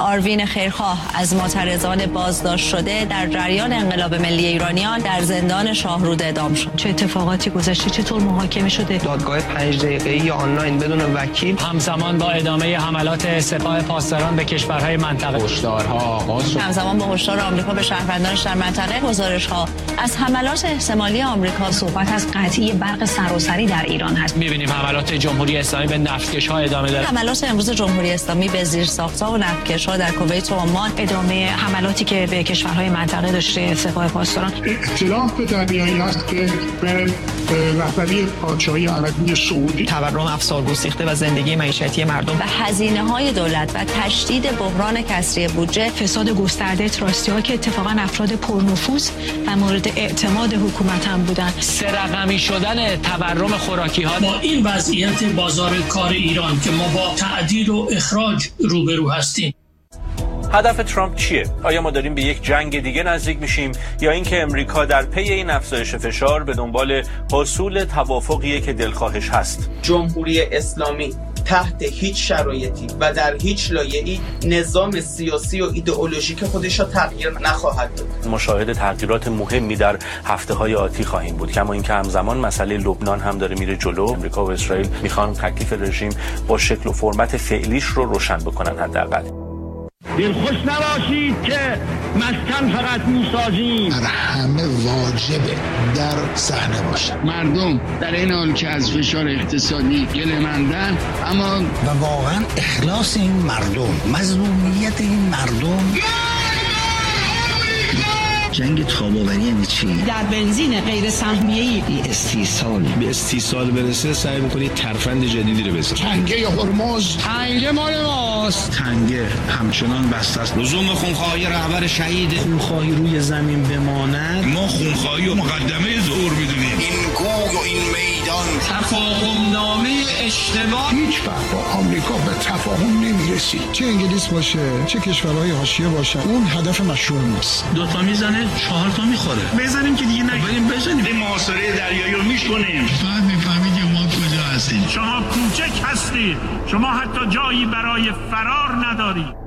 آروین خیرخواه از معترضان بازداشت شده در جریان انقلاب ملی ایرانیان در زندان شاهرود اعدام شد. چه اتفاقاتی گذشته؟ چطور محاکمه شده؟ دادگاه 5 دقیقه‌ای یا آنلاین بدون وکیل. همزمان با ادامه حملات سپاه پاسداران به کشورهای منطقه، هشدارها آغاز شد. همزمان با هشدار آمریکا به شهروندانش در منطقه، گزارش‌ها از حملات احتمالی آمریکا. صحبت از قطعی برق سراسری در ایران هست. می‌بینیم حملات جمهوری اسلامی به نفتکش‌ها ادامه داره. حملات امروز جمهوری اسلامی به زیرساخت‌ها و نفتکش‌ها در کویت و عمان. ادامه حملاتی که به کشورهای منطقه داشته سپاه پاسداران. اطلاع به دریایی است که به رهبری پادشاهی عربی سعودی تورم افسار گسیخته و زندگی معیشتی مردم و هزینه‌های دولت و تشدید بحران کسری بودجه. فساد گسترده تراستی‌ها که اتفاقاً افراد پرنفوذ و مورد اعتماد حکومت هم بودن. سه رقمی شدن تورم خوراکی‌ها. با این وضعیت بازار کار ایران که ما با تعدیل و اخراج روبرو هستیم. هدف ترامپ چیه؟ آیا ما داریم به یک جنگ دیگه نزدیک میشیم یا اینکه امریکا در پی این افزایش فشار به دنبال حصول توافقیه که دلخواهش هست؟ جمهوری اسلامی تحت هیچ شرایطی و در هیچ لایه‌ای نظام سیاسی و ایدئولوژیک خودش را تغییر نخواهد داد. مشاهده تغییرات مهمی در هفته‌های آتی خواهیم بود. کما اینکه همزمان مسئله لبنان هم داره میره جلو. امریکا و اسرائیل میخوان تکلیف رژیم با شکل و فرمت فعلیش رو روشن بکنن حداقل. دلخوش نباشید که مسکن فقط میسازیم. در همه واجبه در صحنه باشه. مردم در این حال که از فشار اقتصادی گله‌مندن، اما و واقعا اخلاص این مردم، مظلومیت این مردم. جنگ تاب‌آوری یعنی چی؟ در بنزین غیر سهمیه‌ای به استیصال برسه سعی می‌کنید ترفند جدیدی رو بزنید. تنگه هرمز تنگه مال ماست. تنگه همچنان بسته است. لزوم خونخواهی رهبر شهید، خونخواهی روی زمین بماند. ما خونخواهی و مقدمه ظهور می‌دونیم. این کوه و این میدان تفاهم‌نامه اشتباه. هیچ وقت با آمریکا به تفاهم نمی‌رسید. چه انگلیس باشه، چه کشورهای حاشیه باشه، اون هدف مشروع نیست. دو تا میزنه 4 تا میخوره. بزنیم که دیگه بریم بزنیم. این محاصره دریایی رو میشکنیم. فقط میفهمید که ما کجا هستیم. شما کوچک هستید. شما حتی جایی برای فرار ندارید.